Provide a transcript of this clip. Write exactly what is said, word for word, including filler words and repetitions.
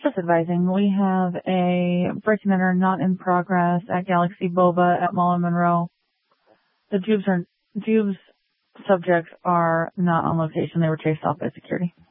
Just advising, we have a break and enter not in progress at Galaxy Boba at Mall of Monroe. The Jubes are Jubes subjects are not on location. They were chased off by security.